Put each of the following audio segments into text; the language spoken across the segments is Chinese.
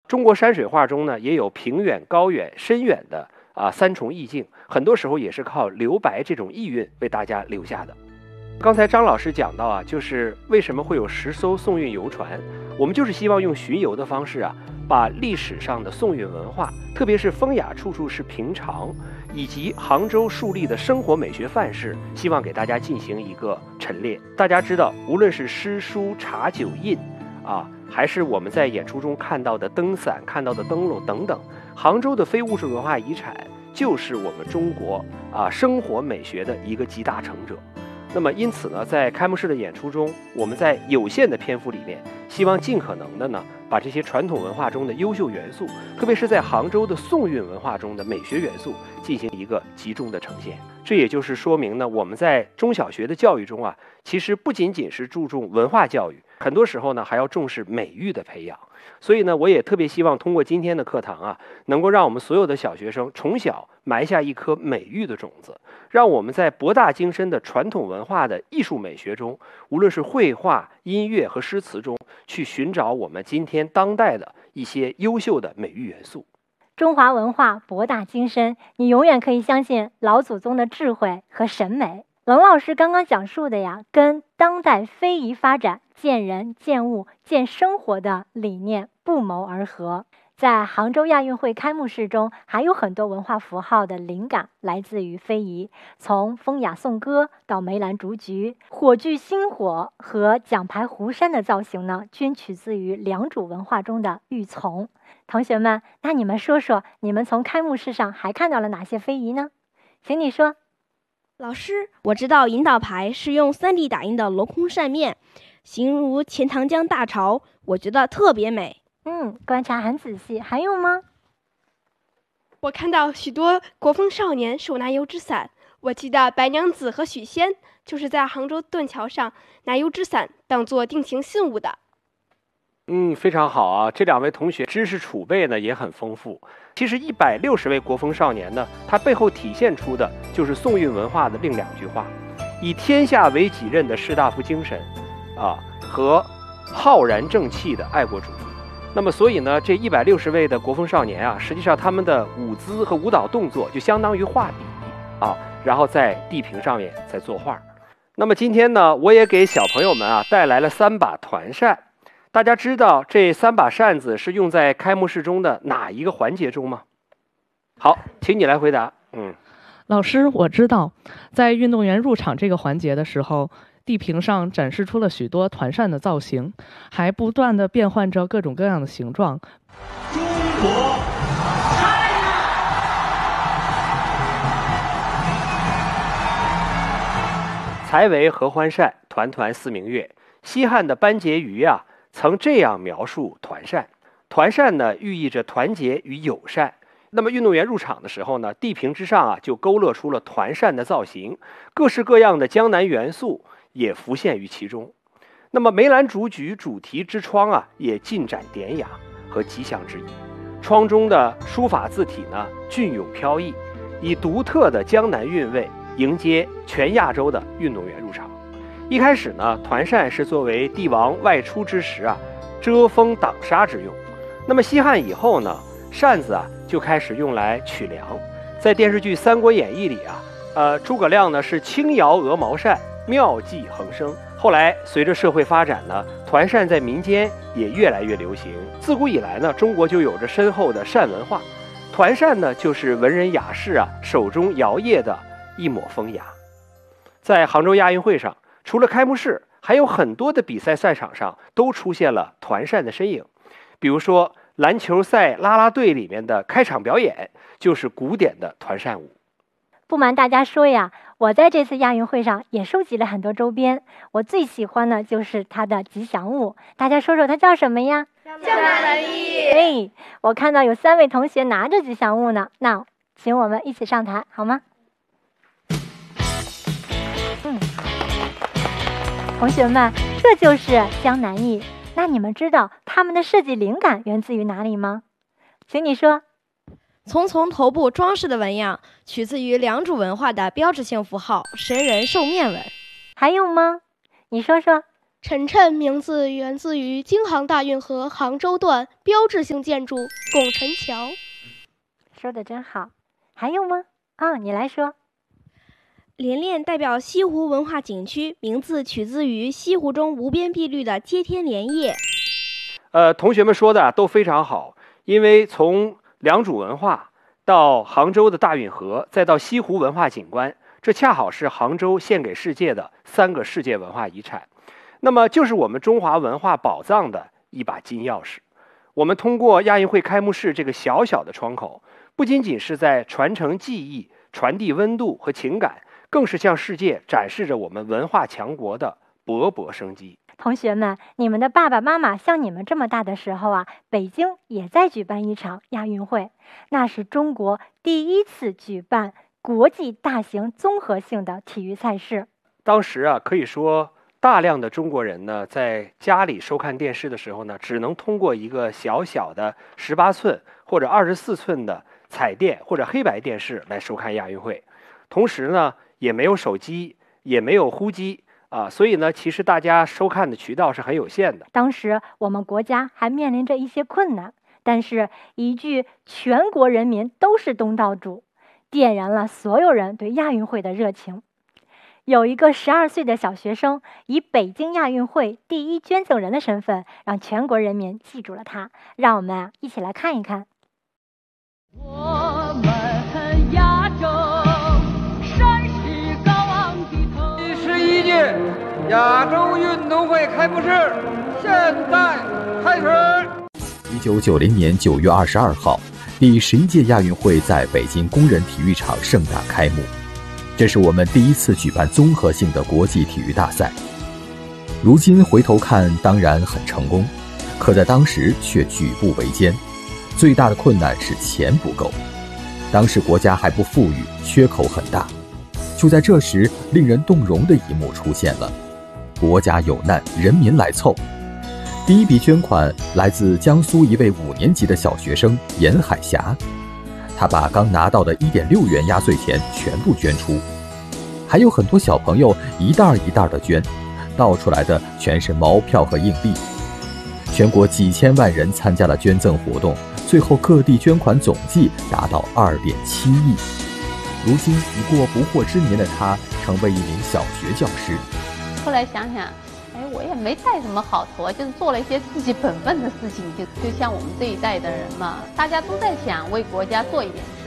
中国山水画中呢，也有平远、高远、深远的三重意境，很多时候也是靠留白这种意蕴为大家留下的。刚才张老师讲到就是为什么会有10艘宋运游船，我们就是希望用巡游的方式把历史上的宋运文化，特别是风雅处处是平常，以及杭州树立的生活美学范式，希望给大家进行一个陈列。大家知道，无论是诗书茶酒印还是我们在演出中看到的灯伞、看到的灯笼等等，杭州的非物质文化遗产就是我们中国生活美学的一个集大成者。那么因此呢，在开幕式的演出中，我们在有限的篇幅里面，希望尽可能的呢，把这些传统文化中的优秀元素，特别是在杭州的宋韵文化中的美学元素，进行一个集中的呈现。这也就是说明呢，我们在中小学的教育中其实不仅仅是注重文化教育，很多时候呢还要重视美育的培养。所以呢，我也特别希望通过今天的课堂能够让我们所有的小学生从小埋下一颗美育的种子，让我们在博大精深的传统文化的艺术美学中，无论是绘画、音乐和诗词中，去寻找我们今天当代的一些优秀的美育元素。 中华文化博大精深，你永远可以相信老祖宗的智慧和审美。冷老师刚刚讲述的跟当代非遗发展见人、见物、见生活的理念不谋而合。在杭州亚运会开幕式中，还有很多文化符号的灵感来自于非遗，从风雅颂歌到梅兰竹菊、火炬星火和奖牌湖山的造型呢，均取自于良渚文化中的玉琮。同学们，那你们说说，你们从开幕式上还看到了哪些非遗呢？请你说。 老师，我知道引导牌是用3D 打印的镂空扇面，形如钱塘江大潮，我觉得特别美。 观察很仔细。还有吗？ 我看到许多国风少年手拿油纸伞，我记得白娘子和许仙就是在杭州盾桥上拿油纸伞当做定情信物的。 非常好这2位同学知识储备呢也很丰富。其实160位国风少年呢，它背后体现出的就是宋韵文化的另2句话：以天下为己任的士大夫精神和浩然正气的爱国主义。那么所以呢，这160位的国风少年实际上他们的舞姿和舞蹈动作就相当于画笔然后在地平上面在作画。那么今天呢，我也给小朋友们带来了3把团扇。大家知道这3把扇子是用在开幕式中的哪一个环节中吗？好，请你来回答。 老师，我知道，在运动员入场这个环节的时候，地平上展示出了许多团扇的造型，还不断地变换着各种各样的形状。 中国才为合欢扇，团团似明月。西汉的班婕妤曾这样描述团扇。团扇呢，寓意着团结与友善。那么运动员入场的时候呢，地平之上就勾勒出了团扇的造型，各式各样的江南元素也浮现于其中。那么梅兰竹菊主题之窗也尽展典雅和吉祥之意。窗中的书法字体呢，隽永飘逸，以独特的江南韵味迎接全亚洲的运动员入场。一开始呢，团扇是作为帝王外出之时遮风挡沙之用。那么西汉以后呢，扇子就开始用来取粮。在电视剧《三国演义》里诸葛亮呢是轻摇鹅毛扇，妙计横生。后来随着社会发展呢，团扇在民间也越来越流行。自古以来呢，中国就有着深厚的扇文化。团扇呢，就是文人雅士手中摇曳的一抹风雅。在杭州亚运会上，除了开幕式，还有很多的比赛赛场上都出现了团扇的身影。比如说篮球赛啦啦队里面的开场表演就是古典的团扇舞。 不瞒大家说我在这次亚运会上也收集了很多周边，我最喜欢的就是它的吉祥物。大家说说它叫什么呀？ 江南文艺。 我看到有3位同学拿着吉祥物呢，那请我们一起上台好吗？同学们，这就是江南忆。那你们知道他们的设计灵感源自于哪里吗？请你说。 从头部装饰的纹样取自于良渚文化的标志性符号神人兽面纹。 还有吗？你说说。 晨晨名字源自于京杭大运河杭州段标志性建筑拱辰桥。 说的真好。还有吗？你来说。 连练代表西湖文化景区，名字取自于西湖中无边碧绿的接天莲叶。 同学们说的都非常好，因为从良渚文化到杭州的大运河，再到西湖文化景观，这恰好是杭州献给世界的3个世界文化遗产。那么就是我们中华文化宝藏的一把金钥匙。我们通过亚运会开幕式这个小小的窗口，不仅仅是在传承技艺、传递温度和情感，更是向世界展示着我们文化强国的勃勃生机。 同学们，你们的爸爸妈妈像你们这么大的时候啊，北京也在举办一场亚运会，那是中国第一次举办国际大型综合性的体育赛事。 当时啊，可以说大量的中国人呢，在家里收看电视的时候呢，只能通过一个小小的18寸或者24寸的彩电或者黑白电视来收看亚运会。同时呢，也没有手机，也没有呼机所以呢，其实大家收看的渠道是很有限的。 当时我们国家还面临着一些困难，但是一句全国人民都是东道主，点燃了所有人对亚运会的热情。有一个12岁的小学生以北京亚运会第一捐赠人的身份，让全国人民记住了他。让我们一起来看一看。 我们亚洲山势高昂的头。 第11届亚洲运动会开幕式现在开始。 1990年9月22号，第11届亚运会在北京工人体育场盛大开幕。这是我们第一次举办综合性的国际体育大赛。如今回头看，当然很成功，可在当时却举步维艰。最大的困难是钱不够，当时国家还不富裕，缺口很大。就在这时，令人动容的一幕出现了：国家有难，人民来凑。第一笔捐款来自江苏一位5年级的小学生严海霞，他把刚拿到的1.6元压岁钱全部捐出，还有很多小朋友一袋一袋的捐，倒出来的全是毛票和硬币。全国几千万人参加了捐赠活动，最后各地捐款总计达到2.7亿。如今已过不惑之年的他，成为一名小学教师。 后来想想，我也没带什么好头，就是做了一些自己本分的事情，就像我们这一代的人嘛，大家都在想为国家做一点事。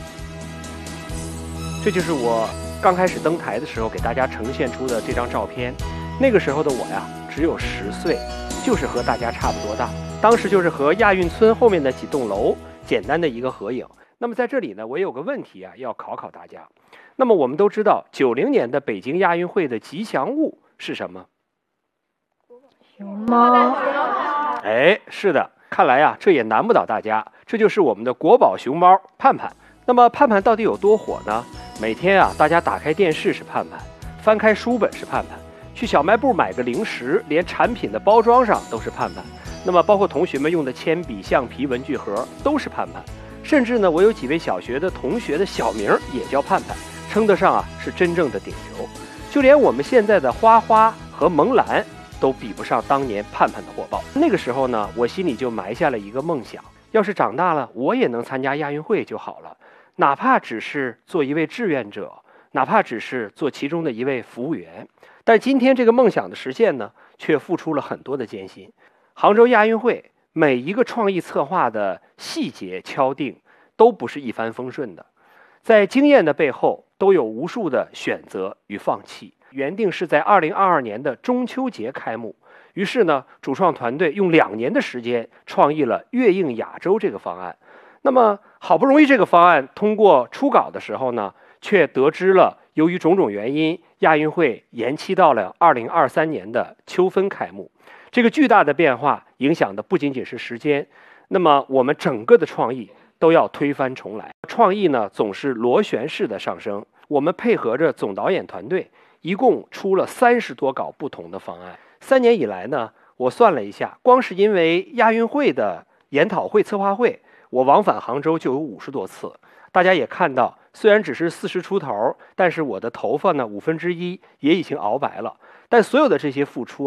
这就是我刚开始登台的时候给大家呈现出的这张照片。那个时候的我呀，只有10岁，就是和大家差不多大。当时就是和亚运村后面的几栋楼简单的一个合影。那么在这里呢，我也有个问题啊，要考考大家。那么我们都知道，90年的北京亚运会的吉祥物是什么？ 熊猫。 是的，看来呀，这也难不倒大家，这就是我们的国宝熊猫盼盼。那么盼盼到底有多火呢？每天啊，大家打开电视是盼盼，翻开书本是盼盼，去小卖部买个零食，连产品的包装上都是盼盼。那么包括同学们用的铅笔、橡皮、文具盒都是盼盼。甚至呢，我有几位小学的同学的小名也叫盼盼，称得上是真正的顶流。就连我们现在的花花和萌兰都比不上当年盼盼的火爆。那个时候呢，我心里就埋下了一个梦想，要是长大了，我也能参加亚运会就好了，哪怕只是做一位志愿者，哪怕只是做其中的一位服务员。但今天这个梦想的实现呢，却付出了很多的艰辛。杭州亚运会每一个创意策划的细节敲定都不是一帆风顺的，在经验的背后都有无数的选择与放弃。原定是在2022年的中秋节开幕，于是呢，主创团队用2年的时间创意了跃映亚洲这个方案。那么好不容易这个方案通过初稿的时候呢，却得知了由于种种原因，亚运会延期到了2023年的秋分开幕。这个巨大的变化影响的不仅仅是时间，那么我们整个的创意都要推翻重来。创意呢，总是螺旋式的上升。我们配合着总导演团队，一共出了30多稿不同的方案。3年以来呢，我算了一下，光是因为亚运会的研讨会、策划会，我往返杭州就有50多次。大家也看到，虽然只是40出头，但是我的头发呢1/5也已经熬白了。但所有的这些付出啊，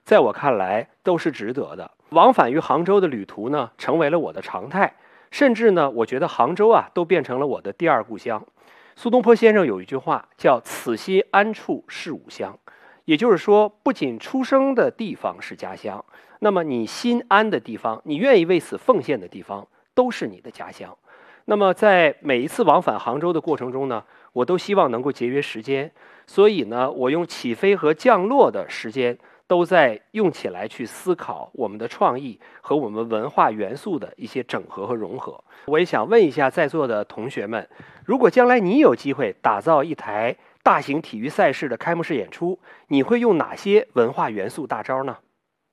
在我看来都是值得的。往返于杭州的旅途呢，成为了我的常态，甚至呢，我觉得杭州啊，都变成了我的第二故乡。苏东坡先生有一句话叫"此心安处是吾乡"，也就是说，不仅出生的地方是家乡，那么你心安的地方，你愿意为此奉献的地方，都是你的家乡。那么在每一次往返杭州的过程中呢，我都希望能够节约时间，所以呢，我用起飞和降落的时间都在用起来去思考我们的创意和我们文化元素的一些整合和融合。我也想问一下在座的同学们，如果将来你有机会打造一台大型体育赛事的开幕式演出，你会用哪些文化元素大招呢？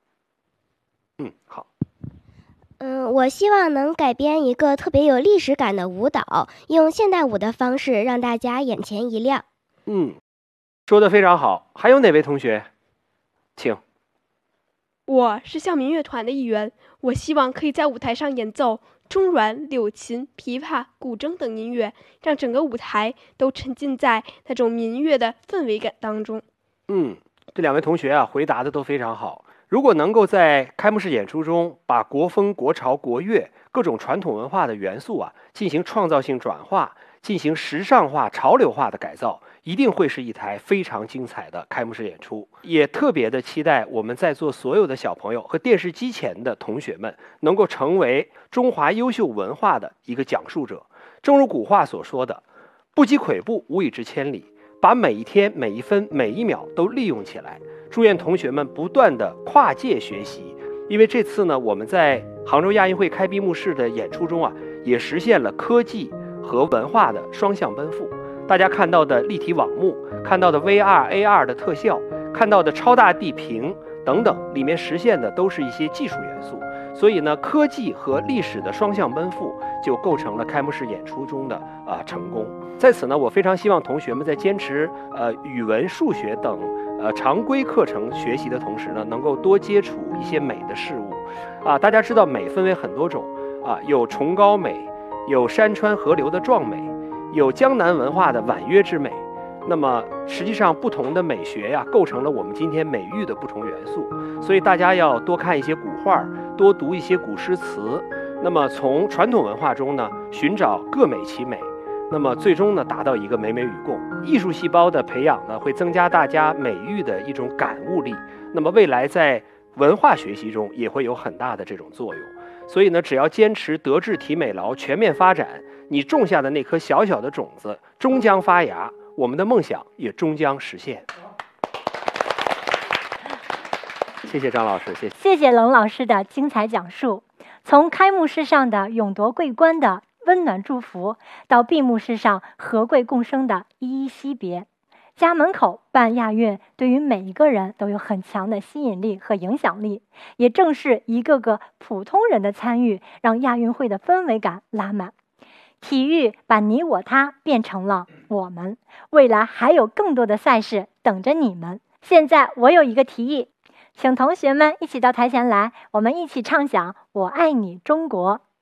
好。 我希望能改编一个特别有历史感的舞蹈，用现代舞的方式让大家眼前一亮。 说得非常好。还有哪位同学？请。 我是校民乐团的一员，我希望可以在舞台上演奏中阮、柳琴、琵琶、古筝等音乐，让整个舞台都沉浸在那种民乐的氛围感当中。 这两位同学啊，回答的都非常好。如果能够在开幕式演出中把国风、国潮、国乐各种传统文化的元素啊进行创造性转化，进行时尚化、潮流化的改造，一定会是一台非常精彩的开幕式演出。也特别的期待我们在座所有的小朋友和电视机前的同学们能够成为中华优秀文化的一个讲述者。正如古话所说的，不积跬步，无以至千里。把每一天、每一分、每一秒都利用起来。祝愿同学们不断的跨界学习，因为这次呢，我们在杭州亚运会开闭幕式的演出中啊，也实现了科技和文化的双向奔赴。大家看到的立体网幕，看到的 VR、AR 的特效，看到的超大地屏等等，里面实现的都是一些技术元素。所以呢，科技和历史的双向奔赴就构成了开幕式演出中的成功。在此呢，我非常希望同学们在坚持语文、数学等常规课程学习的同时呢，能够多接触一些美的事物。大家知道美分为很多种有崇高美，有山川河流的壮美，有江南文化的婉约之美。那么实际上不同的美学呀，构成了我们今天美育的不同元素。所以大家要多看一些古画，多读一些古诗词。那么从传统文化中呢，寻找各美其美。那么最终呢，达到一个美美与共。艺术细胞的培养呢，会增加大家美育的一种感悟力。那么未来在文化学习中也会有很大的这种作用。所以呢，只要坚持德智体美劳全面发展，你种下的那颗小小的种子终将发芽，我们的梦想也终将实现。谢谢张老师， 谢谢冷老师的精彩讲述。从开幕式上的勇夺桂冠的温暖祝福，到闭幕式上和贵共生的依依惜别，家门口办亚运对于每一个人都有很强的吸引力和影响力。也正是一个个普通人的参与，让亚运会的氛围感拉满。体育把你我他变成了我们，未来还有更多的赛事等着你们。现在我有一个提议，请同学们一起到台前来，我们一起唱响《我爱你中国》。